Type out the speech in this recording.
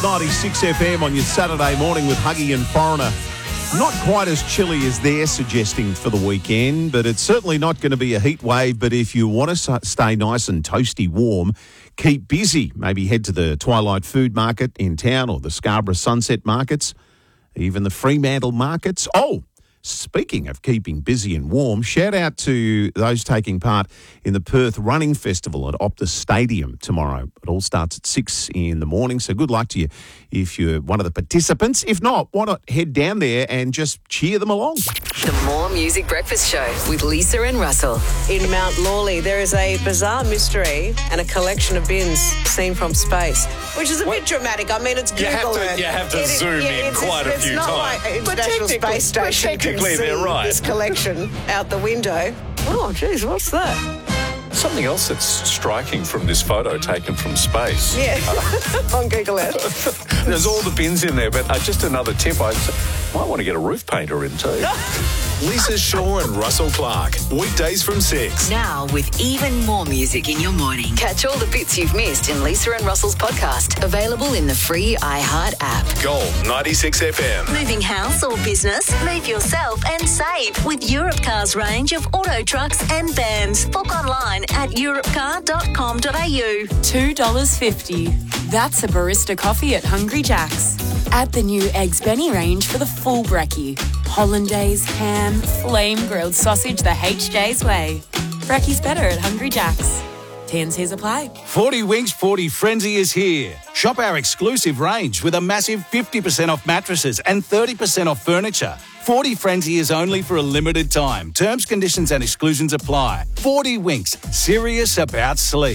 96 FM on your Saturday morning with Huggy and Foreigner. Not quite as chilly as they're suggesting for the weekend, but it's certainly not going to be a heat wave. But if you want to stay nice and toasty warm, keep busy. Maybe head to the Twilight Food Market in town or the Scarborough Sunset Markets, even the Fremantle Markets. Oh, speaking of keeping busy and warm, shout out to those taking part in the Perth Running Festival at Optus Stadium tomorrow. It all starts at 6 in the morning, so good luck to you if you're one of the participants. If not, why not head down there and just cheer them along? The More Music Breakfast Show with Lisa and Russell. In Mount Lawley, there is a bizarre mystery and a collection of bins seen from space, which is a bit dramatic. I mean, it's Google Earth. You have to zoom in quite a few times. It's not like International Space Station can see they're right. this collection out the window. Oh, geez, what's that? Something else that's striking from this photo taken from space. Yeah, on Google Earth. There's all the bins in there, but just another tip, I might want to get a roof painter in too. Lisa Shaw and Russell Clark. Weekdays from 6. Now with even more music in your morning. Catch all the bits you've missed in Lisa and Russell's podcast. Available in the free iHeart app. Gold 96 FM. Moving house or business? Move yourself and save with Europcar's range of auto trucks and vans. Book online at europcar.com.au. $2.50. That's a barista coffee at Hungry Jack's. Add the new Eggs Benny range for the full brekkie. Hollandaise, ham, flame grilled sausage the HJ's way. Brekkie's better at Hungry Jack's. T&Cs apply. 40 Winks 40 Frenzy is here. Shop our exclusive range with a massive 50% off mattresses and 30% off furniture. 40 Frenzy is only for a limited time. Terms, conditions and exclusions apply. 40 Winks. Serious about sleep.